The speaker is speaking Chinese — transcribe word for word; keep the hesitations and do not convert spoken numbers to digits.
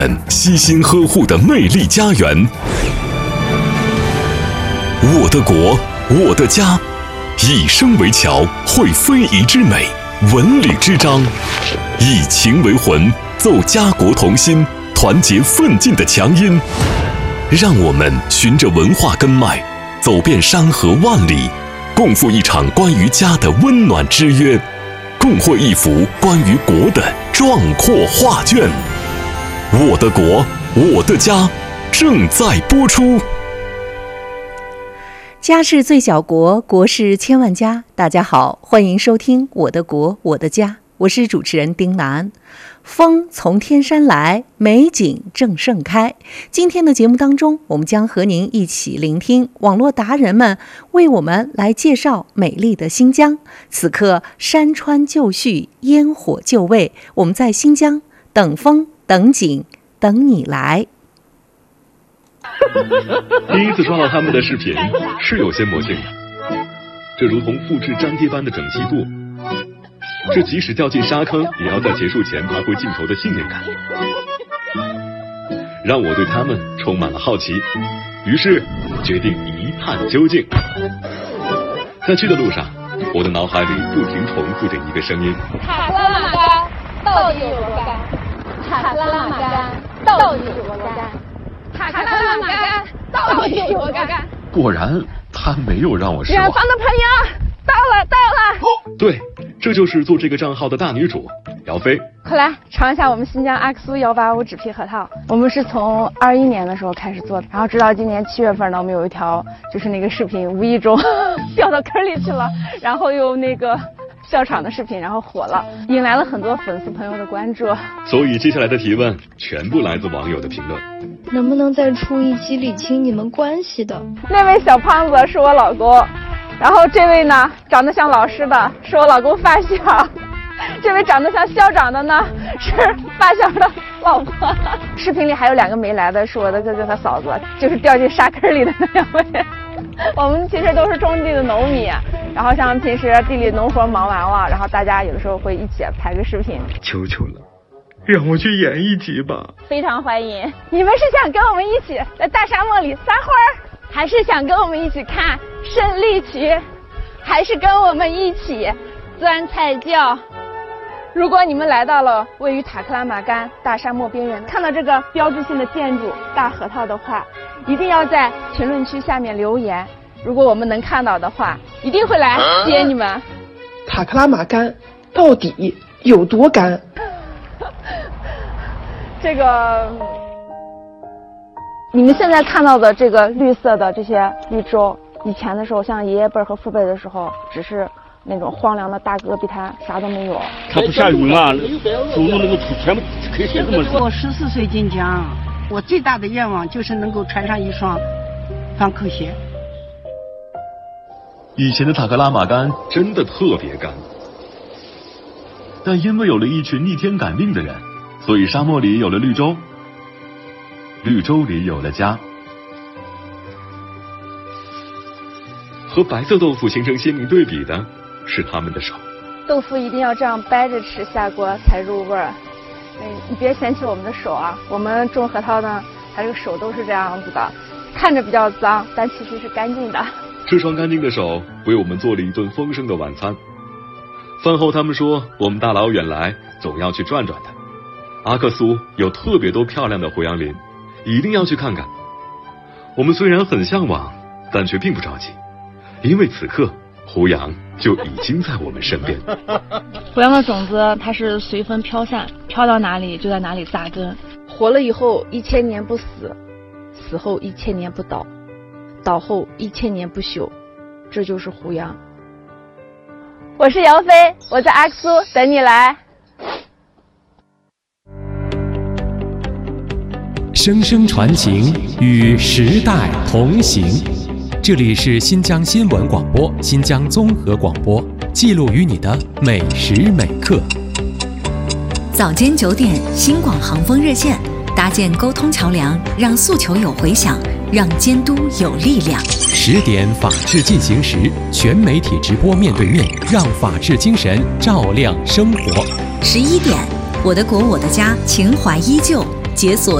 悉心呵护的魅力家园。我的国，我的家，以身为桥，绘非遗之美，文旅之章，以情为魂，奏家国同心，团结奋进的强音。让我们循着文化根脉，走遍山河万里，共赴一场关于家的温暖之约，共绘一幅关于国的壮阔画卷。我的国，我的家，正在播出。 家是最小国，国是千万家。大家好，欢迎收听《我的国，我的家》，我是主持人丁楠。风从天山来，美景正盛开。今天的节目当中，我们将和您一起聆听网络达人们为我们来介绍美丽的新疆。此刻山川就绪，烟火就位，我们在新疆等风等景等你来。 第一次刷到他们的视频是有些魔性的，这如同复制粘贴般的整齐度，这即使掉进沙坑也要在结束前爬回镜头的信念感，让我对他们充满了好奇，于是决定一探究竟。在去的路上，我的脑海里不停重复着一个声音： 塔克拉玛干到底有多干？塔克拉玛干到底有多干？塔克拉玛干到底有多干？ 果然，他没有让我失望。 远方的朋友，到了，到了！ 对，这就是做这个账号的大女主姚飞。 快来尝一下我们新疆阿克苏一八五纸皮核桃。我们是从二一年的时候开始做的，然后直到今年七月份呢，我们有一条就是那个视频无意中掉到坑里去了，然后又那个笑场的视频，然后火了，引来了很多粉丝朋友的关注。 所以接下来的提问全部来自网友的评论。 能不能再出一期理清你们关系的？ 那位小胖子是我老公，然后这位呢长得像老师的是我老公发小，这位长得像校长的呢是发小的老婆。视频里还有两个没来的是我的哥哥和嫂子，就是掉进沙坑里的那两位。我们其实都是种地的农民，然后像平时地里农活忙完了，然后大家有的时候会一起拍个视频。 求求了，让我去演一集吧！ 非常欢迎。你们是想跟我们一起在大沙漠里撒欢儿，还是想跟我们一起看胜利曲，还是跟我们一起钻菜窖？如果你们来到了位于塔克拉玛干大沙漠边缘，看到这个标志性的建筑大核桃的话，一定要在评论区下面留言。如果我们能看到的话，一定会来接你们。 塔克拉玛干到底有多干？ 这个你们现在看到的这个绿色的这些绿洲，以前的时候像爷爷辈和父辈的时候只是那种荒凉的大戈壁滩，啥都没有。 它不下雨嘛，走路那个土全部可以写这么我十四岁进疆，我最大的愿望就是能够穿上一双方口鞋。 以前的塔克拉玛干真的特别干，但因为有了一群逆天赶命的人，所以沙漠里有了绿洲，绿洲里有了家。和白色豆腐形成鲜明对比的是他们的手。 豆腐一定要这样掰着吃，下锅才入味儿。嗯，你别嫌弃我们的手啊，我们种核桃呢，它这个手都是这样子的，看着比较脏，但其实是干净的。 这双干净的手为我们做了一顿丰盛的晚餐。饭后他们说，我们大老远来总要去转转的。阿克苏有特别多漂亮的胡杨林，一定要去看看。我们虽然很向往，但却并不着急，因为此刻胡杨就已经在我们身边。 胡杨的种子它是随风飘散，飘到哪里就在哪里扎根。 活了以后一千年不死，死后一千年不倒，倒后一千年不朽，这就是胡杨。 我是姚飞，我在阿克苏等你来。 声声传情，与时代同行。这里是新疆新闻广播、新疆综合广播，记录于你的每时每刻。 早间九点，新广航风热线，搭建沟通桥梁，让诉求有回响，让监督有力量。 十点，法治进行时，全媒体直播面对面，让法治精神照亮生活。 十一点，我的国我的家，情怀依旧， 解锁